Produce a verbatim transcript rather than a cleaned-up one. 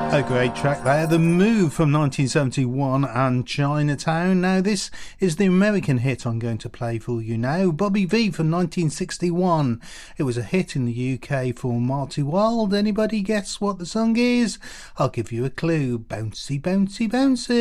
A great track there, The Move from nineteen seventy-one and Chinatown. Now this is the American hit I'm going to play for you now, Bobby Vee from nineteen sixty-one. It was a hit in the U K for Marty Wilde. Anybody guess what the song is? I'll give you a clue. Bouncy, bouncy, bouncy.